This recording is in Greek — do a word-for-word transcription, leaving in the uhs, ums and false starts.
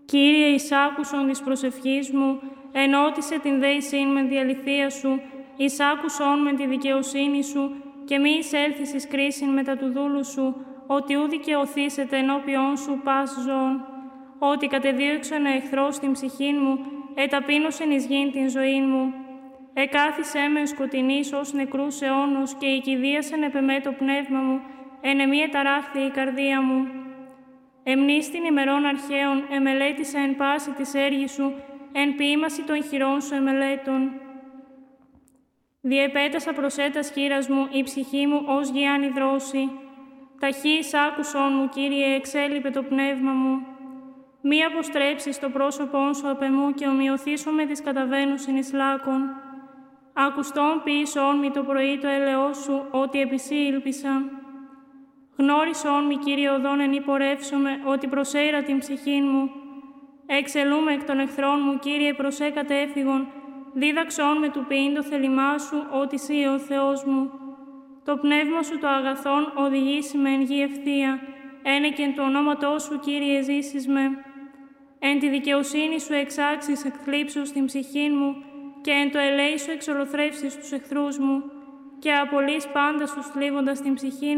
Κύριε, εις άκουσον της προσευχής μου, ενώτισε την δέησήν με τη αληθεία σου, εις άκουσον με τη δικαιοσύνη σου, και μη εισέλθεις εις κρίσιν μετά του δούλου σου, ότι ου δικαιωθήσετε ενώπιον σου πας ζώων. Ότι κατεδίωξαν εχθρός την ψυχήν μου, εταπείνωσεν εις γήν την ζωήν μου. Εκάθισέ με σκοτεινής ως νεκρούς αιώνος και οικηδίασεν επεμέ το πνεύμα μου, εν εμή εταράχθη η καρδία μου. Εμνίστην ημερών αρχαίων, εμελέτησα εν πάση της έργη σου, εν ποίημαση των χειρών σου εμελέτων. Διεπέτασα προσέτας χείρας μου, η ψυχή μου ως γιάννη δρόση. Ταχύς άκουσον μου, Κύριε, εξέλιπε το πνεύμα μου. Μη αποστρέψεις το πρόσωπόν σου απ' εμού και ομοιωθήσω με τις καταβαίνουσιν εις λάκων. Ακουστόν ποιήσον μη το πρωί το έλεος σου, ότι επί σοι ήλπισα. Γνώρισον μη, Κύριε, οδόν εν υπορεύσομαι, ότι προσέειρα την ψυχήν μου. Εξελούμε εκ των εχθρών μου, Κύριε, προσέ κατέφυγον. Δίδαξόν με του ποιήν το θέλημά σου, ότι σύ ο Θεός μου. Το πνεύμα σου το αγαθόν οδηγήσει με εν γη ευθεία. Ένεκεν του ονόματός σου, Κύριε, ζήσεις με. Εν τη δικαιοσύνη σου εξάξεις εκθλίψους την ψυχήν μου και εν το ελέη σου εξολοθρεύσεις τους εχθρούς μου και απολύς πάντα στους θλίβοντας την ψυχήν